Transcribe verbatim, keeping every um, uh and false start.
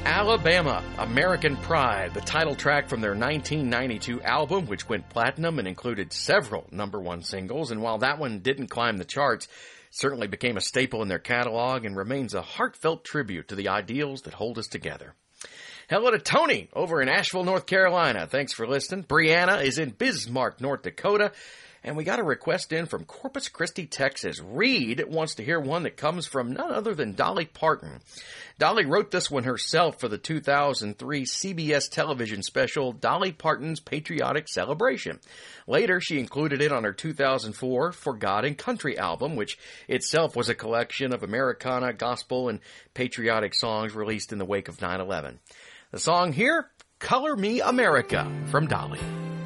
Alabama, American Pride, the title track from their nineteen ninety-two album, which went platinum and included several number one singles. And while that one didn't climb the charts, it certainly became a staple in their catalog and remains a heartfelt tribute to the ideals that hold us together. Hello to Tony over in Asheville, North Carolina. Thanks for listening. Brianna is in Bismarck, North Dakota. And we got a request in from Corpus Christi, Texas. Reed wants to hear one that comes from none other than Dolly Parton. Dolly wrote this one herself for the two thousand three C B S television special, Dolly Parton's Patriotic Celebration. Later, she included it on her two thousand four For God and Country album, which itself was a collection of Americana, gospel, and patriotic songs released in the wake of nine eleven. The song here, Color Me America, from Dolly.